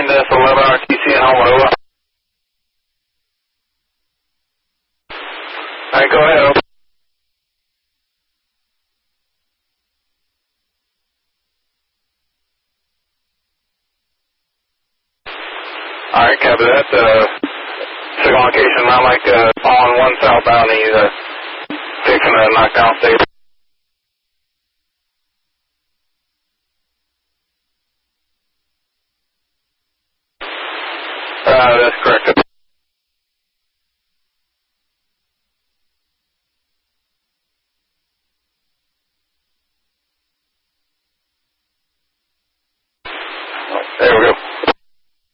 wind S11 RTC and Homer, over. Alright, go ahead, over. Alright, copy that. Signal location, not like on 1 southbound, he's fixing to knock down state. That's correct. There we go.